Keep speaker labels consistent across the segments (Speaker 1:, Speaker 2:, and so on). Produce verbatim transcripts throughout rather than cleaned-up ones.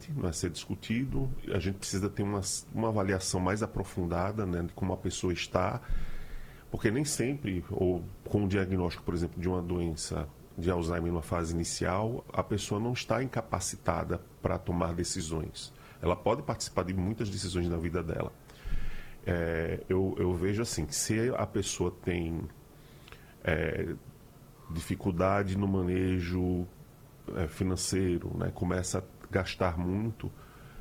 Speaker 1: né, ser discutido. A gente precisa ter uma, uma avaliação mais aprofundada, né, de como a pessoa está, porque nem sempre, ou com o diagnóstico, por exemplo, de uma doença de Alzheimer numa fase inicial, a pessoa não está incapacitada para tomar decisões. Ela pode participar de muitas decisões na vida dela. É, eu, eu vejo assim, que se a pessoa tem é, dificuldade no manejo é, financeiro, né, começa a gastar muito,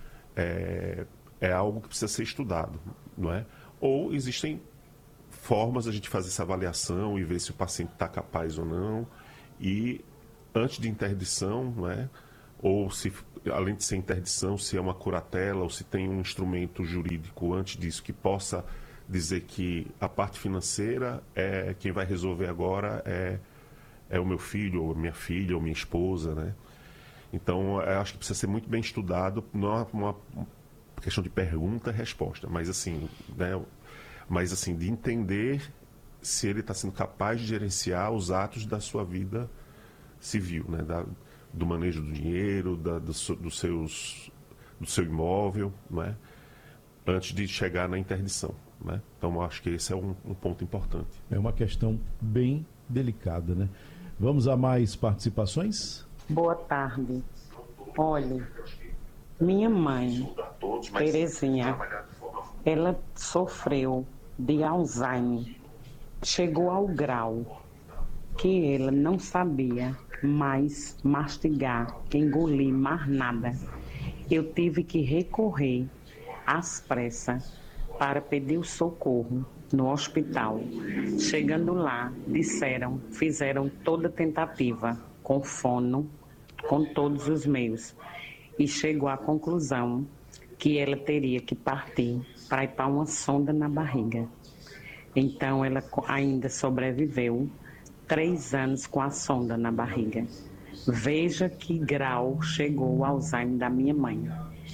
Speaker 1: é, é algo que precisa ser estudado, não é? Ou existem formas de a gente fazer essa avaliação e ver se o paciente está capaz ou não, e antes de interdição, não é? Ou se, além de ser interdição, se é uma curatela ou se tem um instrumento jurídico antes disso que possa dizer que a parte financeira é quem vai resolver agora é, é o meu filho, ou minha filha, ou minha esposa, né? Então, eu acho que precisa ser muito bem estudado, não é uma questão de pergunta e resposta, mas assim, né? Mas assim, de entender se ele está sendo capaz de gerenciar os atos da sua vida civil, né? Da, do manejo do dinheiro, da, do, dos seus, do seu imóvel, não é? Antes de chegar na interdição, né? Então, eu acho que esse é um, um ponto importante.
Speaker 2: É uma questão bem delicada, né? Vamos a mais participações?
Speaker 3: Boa tarde. Olha, minha mãe, Terezinha, ela sofreu de Alzheimer. Chegou ao grau que ela não sabia mais mastigar, engolir mais nada. Eu tive que recorrer às pressas para pedir o socorro no hospital. Chegando lá, disseram, fizeram toda tentativa, com fono, com todos os meios, e chegou à conclusão que ela teria que partir para ir para uma sonda na barriga. Então, ela ainda sobreviveu três anos com a sonda na barriga. Veja que grau chegou o Alzheimer da minha mãe.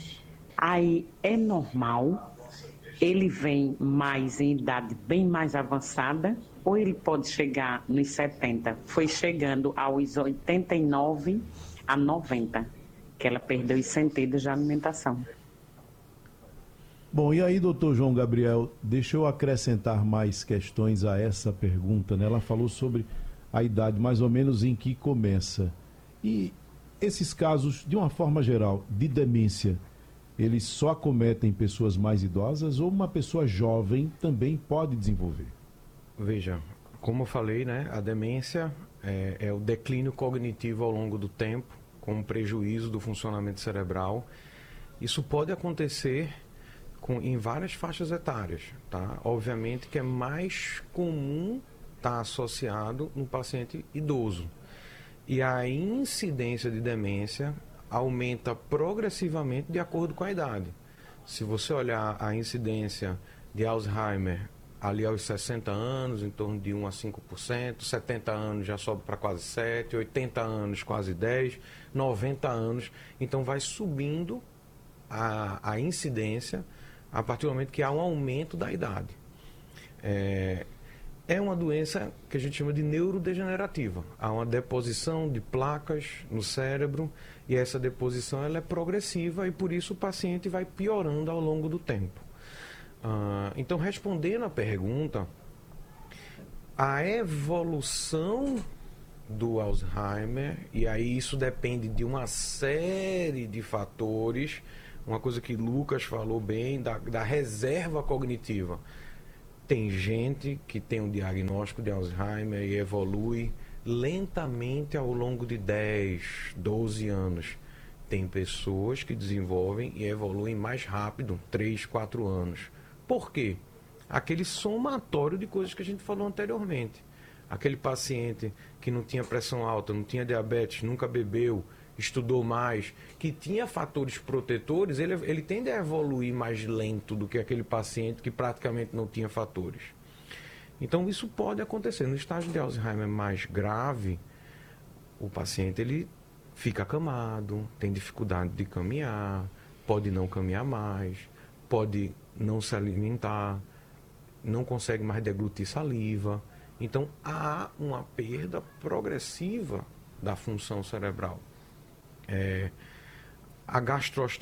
Speaker 3: Aí é normal, ele vem mais em idade bem mais avançada, ou ele pode chegar nos setenta? Foi chegando aos oitenta e nove a noventa, que ela perdeu os sentidos de alimentação.
Speaker 2: Bom, e aí, doutor João Gabriel, deixa eu acrescentar mais questões a essa pergunta, né? Ela falou sobre a idade mais ou menos em que começa. E esses casos, de uma forma geral, de demência, eles só acometem pessoas mais idosas ou uma pessoa jovem também pode desenvolver?
Speaker 4: Veja, como eu falei, né, a demência é, é o declínio cognitivo ao longo do tempo, com prejuízo do funcionamento cerebral. Isso pode acontecer com, em várias faixas etárias, tá? Obviamente que é mais comum estar associado no paciente idoso. E a incidência de demência aumenta progressivamente de acordo com a idade. Se você olhar a incidência de Alzheimer ali aos sessenta anos, em torno de um a cinco por cento, setenta anos já sobe para quase sete por cento, oitenta anos quase dez por cento, noventa anos, então vai subindo a, a incidência a partir do momento que há um aumento da idade. É, é uma doença que a gente chama de neurodegenerativa. Há uma deposição de placas no cérebro e essa deposição ela é progressiva e por isso o paciente vai piorando ao longo do tempo. Uh, então, respondendo à pergunta, a evolução do Alzheimer, e aí isso depende de uma série de fatores, uma coisa que Lucas falou bem, da, da reserva cognitiva. Tem gente que tem um diagnóstico de Alzheimer e evolui lentamente ao longo de dez, doze anos. Tem pessoas que desenvolvem e evoluem mais rápido, três, quatro anos. Por quê? Aquele somatório de coisas que a gente falou anteriormente. Aquele paciente que não tinha pressão alta, não tinha diabetes, nunca bebeu, estudou mais, que tinha fatores protetores, ele, ele tende a evoluir mais lento do que aquele paciente que praticamente não tinha fatores. Então isso pode acontecer. No estágio de Alzheimer mais grave, o paciente ele fica acamado, tem dificuldade de caminhar, pode não caminhar mais, pode não se alimentar, não consegue mais deglutir saliva. Então há uma perda progressiva da função cerebral. É, a gastrostoma